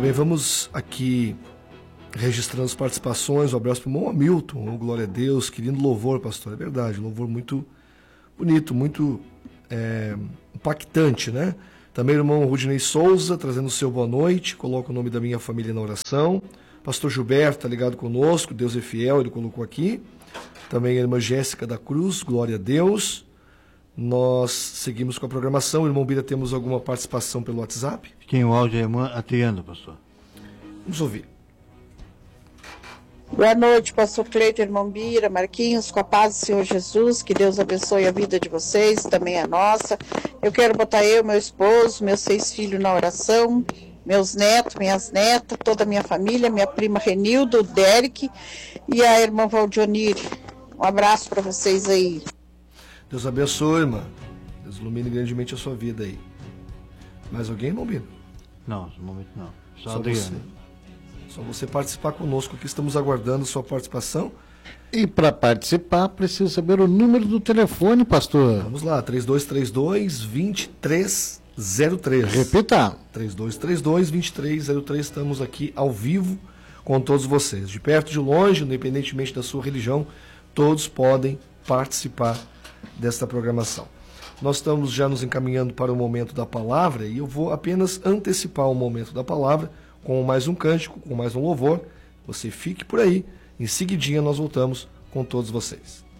bem, vamos aqui registrando as participações. Um abraço para o irmão Hamilton, glória a Deus, que lindo louvor, pastor, é verdade, louvor muito bonito, muito impactante, né? Também o irmão Rudinei Souza, trazendo o seu boa noite, coloca o nome da minha família na oração. Pastor Gilberto está ligado conosco, Deus é fiel, ele colocou aqui. Também a irmã Jéssica da Cruz, glória a Deus. Nós seguimos com a programação. Irmão Bira, temos alguma participação pelo WhatsApp? Tem o áudio, a irmã Adriana, pastor. Vamos ouvir. Boa noite, pastor Cleiton, irmão Bira, Marquinhos, com a paz do Senhor Jesus, que Deus abençoe a vida de vocês, também a nossa. Eu quero botar eu, meu esposo, meus 6 filhos na oração, meus netos, minhas netas, toda a minha família, minha prima Renilda, o Derek e a irmã Valdionir. Um abraço para vocês aí. Deus abençoe, irmã. Deus ilumine grandemente a sua vida aí. Mais alguém, irmão Bira? Não, no momento não. Só Adriana. Só você participar conosco aqui, estamos aguardando sua participação. E para participar, precisa saber o número do telefone, pastor. Vamos lá, 3232-2303. Repita. 3232-2303, estamos aqui ao vivo com todos vocês. De perto, de longe, independentemente da sua religião, todos podem participar desta programação. Nós estamos já nos encaminhando para o momento da palavra e eu vou apenas antecipar o momento da palavra com mais um cântico, com mais um louvor. Você fique por aí, em seguidinha nós voltamos com todos vocês.